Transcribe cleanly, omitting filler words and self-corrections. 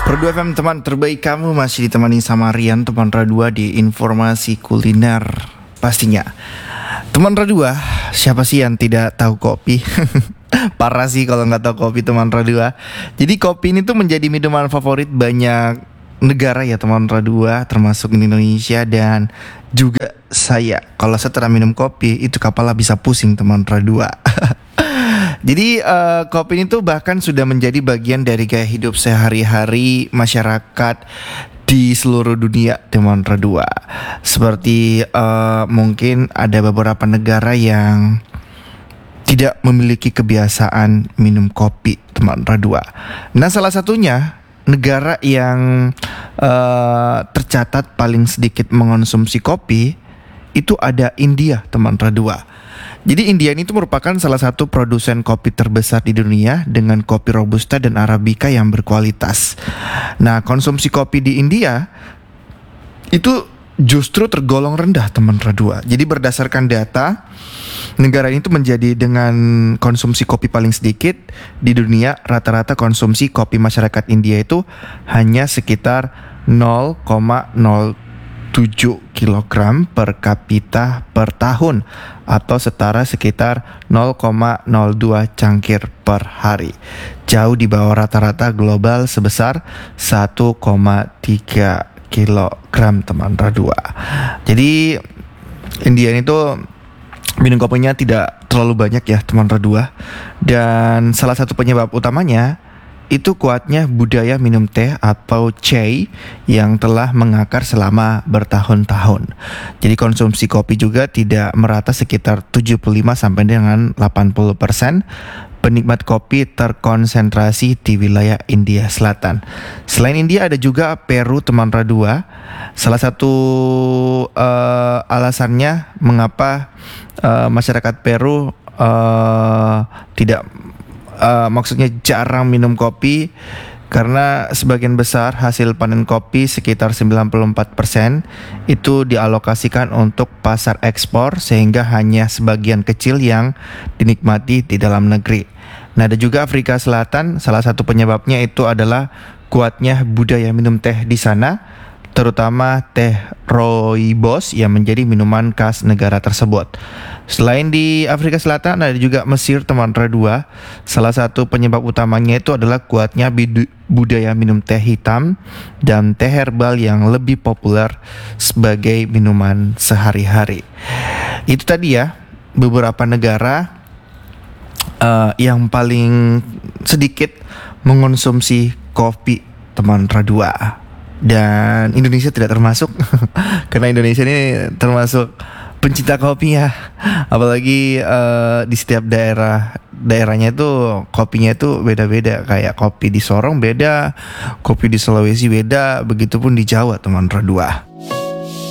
Pro 2 FM teman terbaik kamu masih ditemani sama Rian teman Radua di informasi kuliner pastinya. Teman Radua, siapa sih yang tidak tahu kopi? Parah sih kalau nggak tahu kopi teman Radua. Jadi kopi ini tuh menjadi minuman favorit banyak negara ya teman Radua, termasuk Indonesia dan juga saya. Kalau setelah minum kopi itu kepala bisa pusing teman Radua. Jadi kopi ini tuh bahkan sudah menjadi bagian dari gaya hidup sehari-hari masyarakat di seluruh dunia teman Radua. Seperti mungkin ada beberapa negara yang tidak memiliki kebiasaan minum kopi teman Radua. Nah salah satunya negara yang tercatat paling sedikit mengonsumsi kopi itu ada India teman Radua. Jadi India ini tuh merupakan salah satu produsen kopi terbesar di dunia dengan kopi Robusta dan Arabica yang berkualitas. Nah, konsumsi kopi di India itu justru tergolong rendah teman Radua. Jadi berdasarkan data, negara ini tuh menjadi dengan konsumsi kopi paling sedikit di dunia. Rata-rata konsumsi kopi masyarakat India itu hanya sekitar 0,07 kg per kapita per tahun atau setara sekitar 0,02 cangkir per hari. Jauh di bawah rata-rata global sebesar 1,3 kilogram teman Radua. Jadi India itu minum kopinya tidak terlalu banyak ya teman Radua. Dan salah satu penyebab utamanya itu kuatnya budaya minum teh atau chai yang telah mengakar selama bertahun-tahun. Jadi konsumsi kopi juga tidak merata, sekitar 75 sampai dengan 80% penikmat kopi terkonsentrasi di wilayah India Selatan. Selain India ada juga Peru teman Radua. Salah satu alasannya mengapa masyarakat Peru tidak maksudnya jarang minum kopi, karena sebagian besar hasil panen kopi sekitar 94% itu dialokasikan untuk pasar ekspor, sehingga hanya sebagian kecil yang dinikmati di dalam negeri. Nah ada juga Afrika Selatan, salah satu penyebabnya itu adalah kuatnya budaya minum teh di sana, terutama teh rooibos yang menjadi minuman khas negara tersebut. Selain di Afrika Selatan ada juga Mesir teman Radua. Salah satu penyebab utamanya itu adalah kuatnya budaya minum teh hitam dan teh herbal yang lebih populer sebagai minuman sehari-hari. Itu tadi ya beberapa negara yang paling sedikit mengonsumsi kopi teman Radua. Dan Indonesia tidak termasuk karena Indonesia ini termasuk pencinta kopi ya. Apalagi di setiap daerahnya itu kopinya itu beda-beda. Kayak kopi di Sorong beda, kopi di Sulawesi beda, begitupun di Jawa teman Radua.